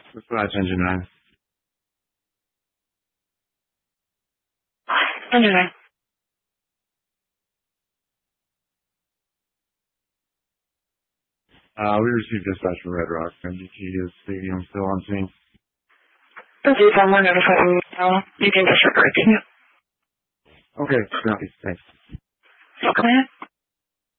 Dispatch engine 9. Engine 9. We received dispatch from Red Rock. MDT is stadium still on scene. Okay, so I'm going to notify you now. You can disregard. Okay, nice. Thanks. Welcome in.